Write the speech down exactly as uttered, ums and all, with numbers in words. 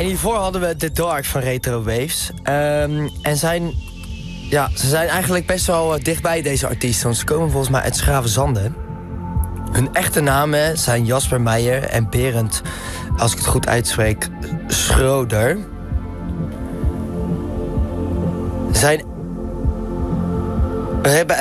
en hiervoor hadden we The Dark van Retro Waves. Um, en zijn, ja, ze zijn eigenlijk best wel uh, dichtbij, deze artiesten. Want ze komen volgens mij uit Schravenzande. Hun echte namen zijn Jasper Meijer en Berend, als ik het goed uitspreek, Schroeder. Zijn... We hebben